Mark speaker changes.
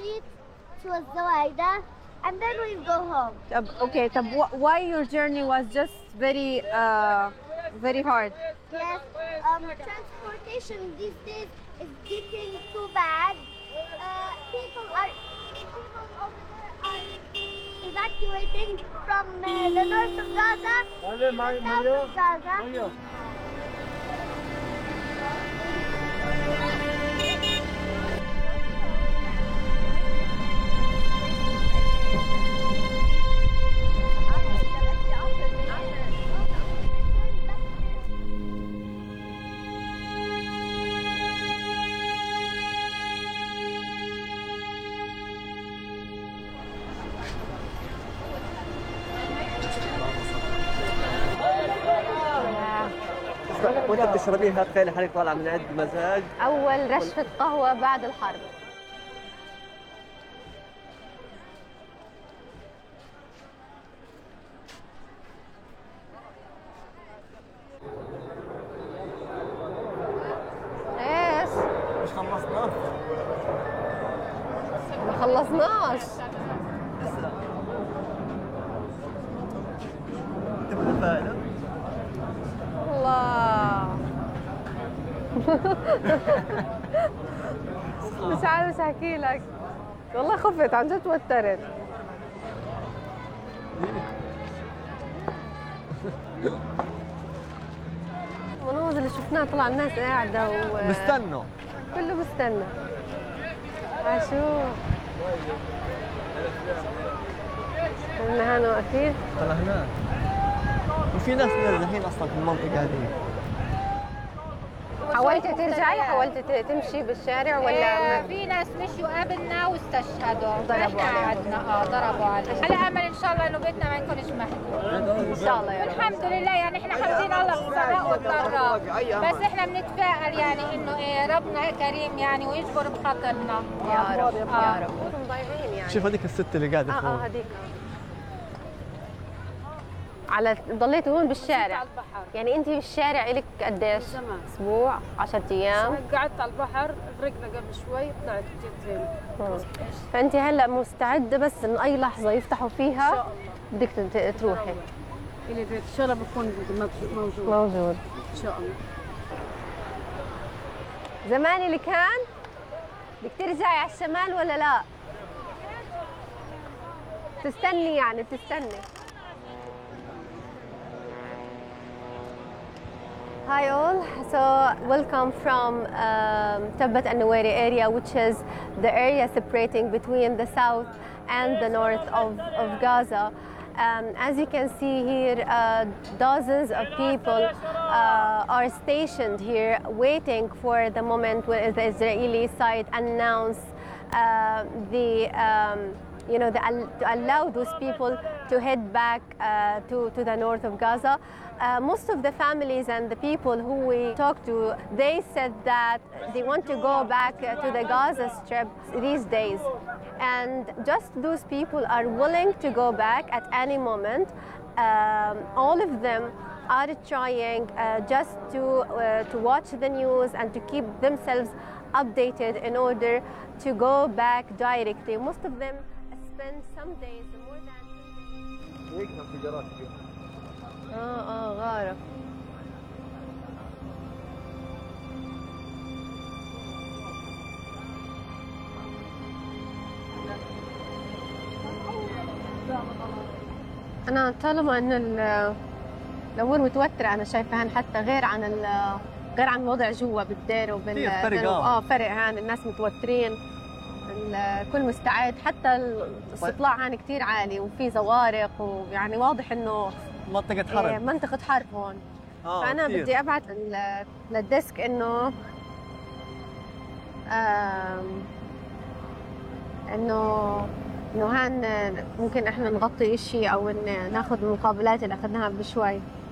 Speaker 1: street to Zawaida, and then we go home.
Speaker 2: Okay, why your journey was just very hard?
Speaker 1: Yes, transportation these days is getting too bad. People over there are evacuating from the north of Gaza to the south of Gaza.
Speaker 3: وانت بتشربيها تخيلي حالك طالعه من عند مزاج.
Speaker 2: اول رشفه قهوه بعد الحرب. ايش؟
Speaker 3: مش خلصنا؟
Speaker 2: ما خلصناش.
Speaker 3: انت متفائله؟
Speaker 2: الله. مش عارف احكي لك، والله خفت عن جد توترت. المناظر اللي شفناها طلع الناس قاعده
Speaker 3: مستنوا
Speaker 2: كله مستنى. عاشو كنا هنا واقفين.
Speaker 3: طلع هناك وفي ناس مرتاحين اصلا في المنطقه هذه.
Speaker 2: حاولتي ترجعي؟ حاولتي تمشي بالشارع ولا
Speaker 4: في ناس مشوا قبلنا واستشهدوا،
Speaker 2: ضربوا
Speaker 4: قعدنا ضربوا علينا. على امل ان شاء الله انه بيتنا ما يكونش محدود
Speaker 2: ان شاء الله يا رب.
Speaker 4: الحمد لله، يعني احنا حامدين الله بالسراء والضراء، بس احنا بنتفائل يعني انه ربنا كريم يعني ويجبر بخاطرنا
Speaker 2: يا رب يا رب. ضايعين يعني.
Speaker 3: شوف هذيك الست اللي قاعده فوق.
Speaker 2: هذيك على ضليتوا هون بالشارع؟
Speaker 4: على البحر.
Speaker 2: يعني انت بالشارع لك قديش؟
Speaker 4: زمان.
Speaker 2: اسبوع؟ 10 ايام؟
Speaker 4: قعدت على البحر، غرقنا قبل شوي، طلعت جيت هنا.
Speaker 2: فانت هلا مستعده بس ان اي لحظه يفتحوا فيها
Speaker 4: ان شاء الله
Speaker 2: بدك تروحي؟
Speaker 4: اللي بيت ان شاء الله بكون موجود ان شاء الله.
Speaker 2: زمان اللي كان بدك ترجعي على الشمال ولا لا؟ تستني يعني بتستني. Hi all, so welcome from Tabbat al-Nuwairi area, which is the area separating between the south and the north of Gaza. As you can see here, dozens of people are stationed here waiting for the moment when the Israeli side announce to allow those people to head back to the north of Gaza. Most of the families and the people who we talked to, they said that they want to go back to the Gaza Strip these days. And just those people are willing to go back at any moment. All of them are trying just to watch the news and to keep themselves updated in order to go back directly. Most of them spend some days, more than 2 days. غارة. أنا طالما إنه الأمور متوترة، أنا شايفة حتى غير عن الوضع جوا بالدير
Speaker 3: فرق
Speaker 2: فرق هان الناس متوترين، الكل مستعد، حتى الاستطلاع هان كتير عالي وفي زوارق، ويعني واضح إنه
Speaker 3: منطقة حرب.
Speaker 2: منطقة حرب هون. فأنا
Speaker 3: كتير.
Speaker 2: بدي أبعت للديسك إنه هان ممكن إحنا نغطي إشي أو ناخذ المقابلات اللي أخذناها قبل شوي.